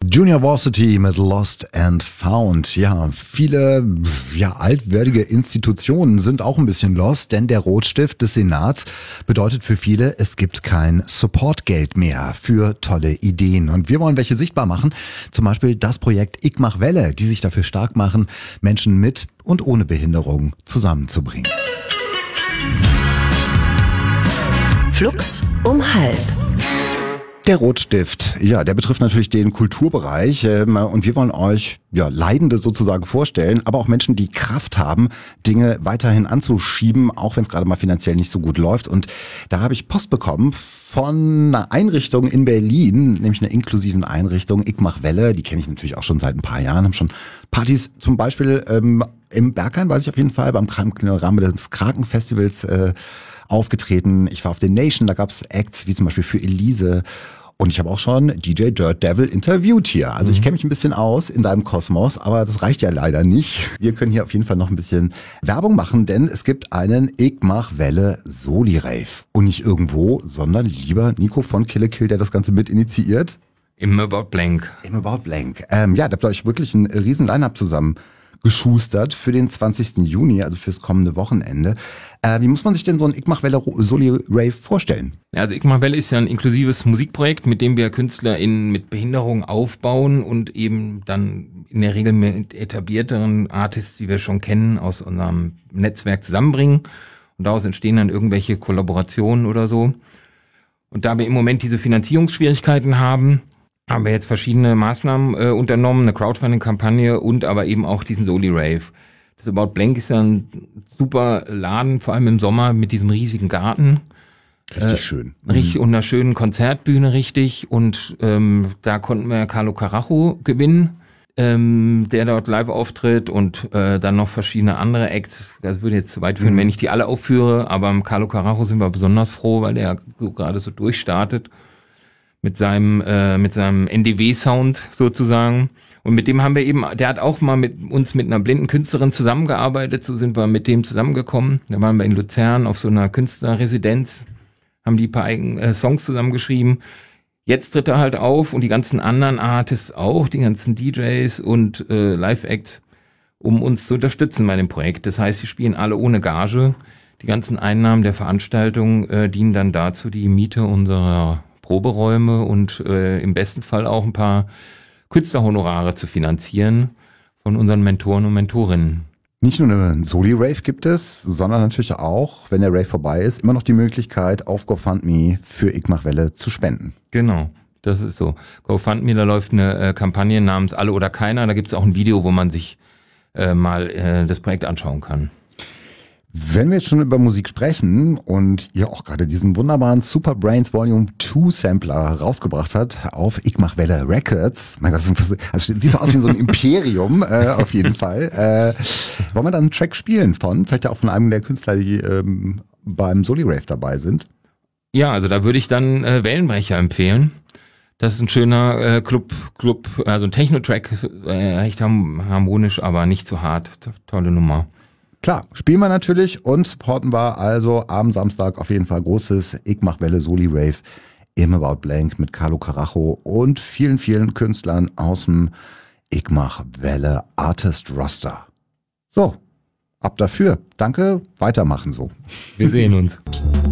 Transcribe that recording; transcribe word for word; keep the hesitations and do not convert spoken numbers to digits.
Junior Varsity mit Lost and Found. Ja, viele ja, altwertige Institutionen sind auch ein bisschen lost, denn der Rotstift des Senats bedeutet für viele, es gibt kein Supportgeld mehr für tolle Ideen. Und wir wollen welche sichtbar machen, zum Beispiel das Projekt Ich mach Welle, die sich dafür stark machen, Menschen mit und ohne Behinderung zusammenzubringen. Flux um halb. Der Rotstift, ja, der betrifft natürlich den Kulturbereich ähm, und wir wollen euch ja, Leidende sozusagen vorstellen, aber auch Menschen, die Kraft haben, Dinge weiterhin anzuschieben, auch wenn es gerade mal finanziell nicht so gut läuft. Und da habe ich Post bekommen von einer Einrichtung in Berlin, nämlich einer inklusiven Einrichtung, Ich mach Welle, die kenne ich natürlich auch schon seit ein paar Jahren, haben schon Partys zum Beispiel ähm, im Berghain, weiß ich auf jeden Fall, beim Rahmen des Krakenfestivals äh, aufgetreten. Ich war auf den Nation, da gab es Acts wie zum Beispiel für Elise. Und ich habe auch schon D J Dirt Devil interviewt hier. Also ich kenne mich ein bisschen aus in deinem Kosmos, aber das reicht ja leider nicht. Wir können hier auf jeden Fall noch ein bisschen Werbung machen, denn es gibt einen Ich mach Welle Soli-Rave. Und nicht irgendwo, sondern lieber Nico von Kill Kill, der das Ganze mit initiiert. Im About Blank. Im About Blank. Ähm, ja, da habt ihr euch wirklich ein riesen Line-Up zusammen geschustert für den zwanzigsten Juni, also fürs kommende Wochenende. Äh, wie muss man sich denn so ein Ich mach Welle Soli-Rave vorstellen? Ja, also Ich mach Welle ist ja ein inklusives Musikprojekt, mit dem wir KünstlerInnen mit Behinderung aufbauen und eben dann in der Regel mit etablierteren Artists, die wir schon kennen, aus unserem Netzwerk zusammenbringen. Und daraus entstehen dann irgendwelche Kollaborationen oder so. Und da wir im Moment diese Finanzierungsschwierigkeiten haben, haben wir jetzt verschiedene Maßnahmen äh, unternommen, eine Crowdfunding-Kampagne und aber eben auch diesen Soli-Rave. Das About Blank ist ja ein super Laden, vor allem im Sommer mit diesem riesigen Garten. Richtig äh, schön. Richtig, mhm. Und einer schönen Konzertbühne, richtig. Und ähm, da konnten wir Carlo Carajo gewinnen, ähm, der dort live auftritt und äh, dann noch verschiedene andere Acts. Das würde jetzt zu weit führen, mhm. wenn ich die alle aufführe, aber am Carlo Carajo sind wir besonders froh, weil der so gerade so durchstartet. Mit seinem, äh, mit seinem N D W-Sound sozusagen. Und mit dem haben wir eben, der hat auch mal mit uns mit einer blinden Künstlerin zusammengearbeitet, so sind wir mit dem zusammengekommen. Da waren wir in Luzern auf so einer Künstlerresidenz, haben die paar eigenen äh, Songs zusammengeschrieben. Jetzt tritt er halt auf und die ganzen anderen Artists auch, die ganzen D Js und äh, Live-Acts, um uns zu unterstützen bei dem Projekt. Das heißt, sie spielen alle ohne Gage. Die ganzen Einnahmen der Veranstaltung äh, dienen dann dazu, die Miete unserer Proberäume und äh, im besten Fall auch ein paar Künstlerhonorare zu finanzieren von unseren Mentoren und Mentorinnen. Nicht nur einen Soli-Rave gibt es, sondern natürlich auch, wenn der Rave vorbei ist, immer noch die Möglichkeit, auf GoFundMe für Ich mach Welle zu spenden. Genau, das ist so. GoFundMe, da läuft eine äh, Kampagne namens Alle oder Keiner. Da gibt es auch ein Video, wo man sich äh, mal äh, das Projekt anschauen kann. Wenn wir jetzt schon über Musik sprechen und ihr auch gerade diesen wunderbaren Super Brains Volume zwei Sampler rausgebracht hat auf Ich mach Welle Records, mein Gott, das, das sieht so aus wie so ein Imperium, äh, auf jeden Fall. Äh, wollen wir dann einen Track spielen von, vielleicht auch von einem der Künstler, die ähm, beim Soli-Rave dabei sind? Ja, also da würde ich dann äh, Wellenbrecher empfehlen. Das ist ein schöner äh, Club, Club, also ein Techno-Track, äh, recht harmonisch, aber nicht zu hart. Tolle Nummer. Klar, spielen wir natürlich und supporten wir also am Samstag auf jeden Fall großes Ich mach Welle Soli-Rave im About Blank mit Carlo Carajo und vielen, vielen Künstlern aus dem Ich mach Welle Artist Roster. So, ab dafür. Danke, weitermachen so. Wir sehen uns.